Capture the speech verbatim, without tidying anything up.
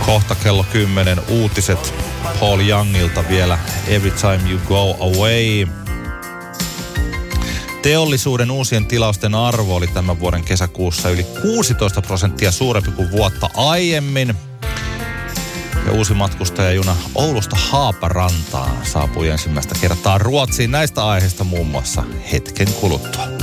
Kohta kello kymmenen uutiset Paul Youngilta vielä Every Time You Go Away. Teollisuuden uusien tilausten arvo oli tämän vuoden kesäkuussa yli kuusitoista prosenttia suurempi kuin vuotta aiemmin. Ja uusi matkustajajuna Oulusta Haaparantaan saapui ensimmäistä kertaa Ruotsiin. Näistä aiheista muun muassa hetken kuluttua.